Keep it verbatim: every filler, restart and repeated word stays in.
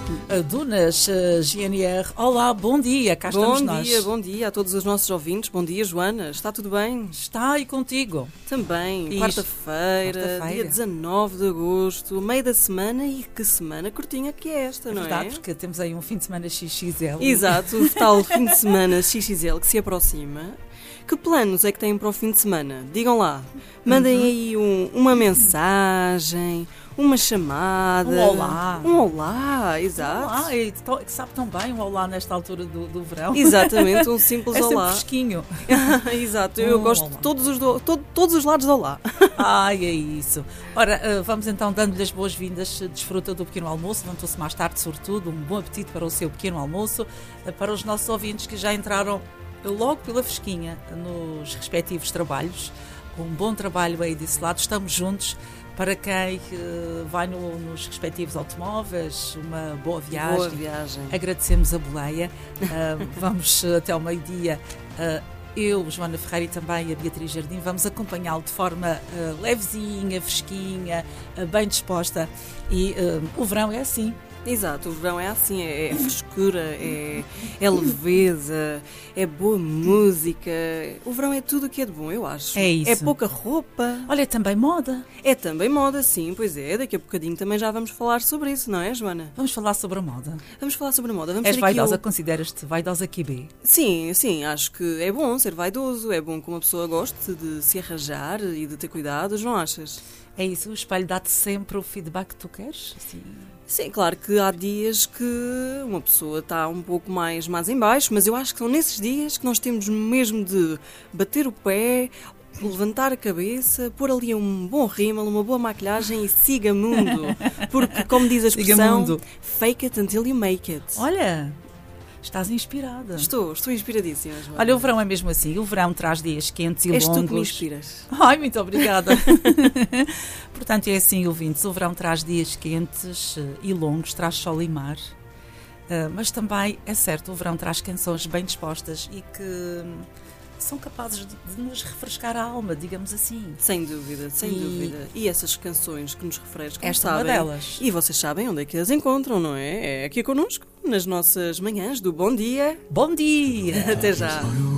uh, Dunas, uh, G N R. Olá, bom dia, cá estamos bom nós. Bom dia, bom dia a todos os nossos ouvintes. Bom dia, Joana. Está tudo bem? Está, e contigo? Também. Quarta-feira, Quarta-feira, dia dezanove de agosto, meio da semana, e que semana curtinha que é esta, é não verdade, é? porque temos aí um fim de semana X X L. Exato, o tal fim de semana X X L que se aproxima. Que planos é que têm para o fim de semana? Digam lá. Mandem uhum. aí um, uma mensagem, uma chamada. Um olá. Um olá, exato. Um olá, e to, sabe tão bem um olá nesta altura do, do verão. Exatamente, um simples é olá. É fresquinho. Exato, eu um gosto olá. de todos os, do, todo, todos os lados do olá. Ai, é isso. Ora, vamos então dando-lhe as boas-vindas. Desfruta do pequeno almoço, levantou-se mais tarde, sobretudo. Um bom apetite para o seu pequeno almoço. Para os nossos ouvintes que já entraram logo pela fresquinha nos respectivos trabalhos. Um bom trabalho aí desse lado. Estamos juntos. Para quem uh, vai no, nos respectivos automóveis, uma boa viagem. Boa viagem. Agradecemos a boleia. Uh, vamos uh, até ao meio-dia. Uh, eu, Joana Ferreira, e também a Beatriz Jardim, vamos acompanhá-lo de forma uh, levezinha, fresquinha, uh, bem disposta. E uh, o verão é assim. Exato, o verão é assim, é, é frescura, é, é leveza, é boa música. O verão é tudo o que é de bom, eu acho. É isso. É pouca roupa. Olha, é também moda. É também moda, sim, pois é. Daqui a bocadinho também já vamos falar sobre isso, não é, Joana? Vamos falar sobre a moda. Vamos falar sobre a moda. Vamos És vaidosa, o... consideras-te vaidosa Q B? Sim, sim, acho que é bom ser vaidoso, é bom que uma pessoa goste de se arranjar e de ter cuidados, não achas? É isso, o espelho dá-te sempre o feedback que tu queres? Sim. Sim, claro que há dias que uma pessoa está um pouco mais, mais em baixo, mas eu acho que são nesses dias que nós temos mesmo de bater o pé, levantar a cabeça, pôr ali um bom rímel, uma boa maquilhagem e siga mundo. Porque, como diz a expressão, fake it until you make it. Olha, estás inspirada. Estou, estou inspiradíssima, Joana. Olha, o verão é mesmo assim. O verão traz dias quentes e És longos. És tu que me inspiras. Ai, muito obrigada. Portanto, é assim, ouvintes. O verão traz dias quentes e longos, traz sol e mar. Uh, mas também, é certo, o verão traz canções bem dispostas e que são capazes de, de nos refrescar a alma, digamos assim. Sem dúvida, sem e... dúvida. E essas canções que nos refrescam, esta sabem, é uma delas. E vocês sabem onde é que as encontram, não é? É aqui connosco, nas nossas manhãs do Bom Dia. Bom dia! Até já!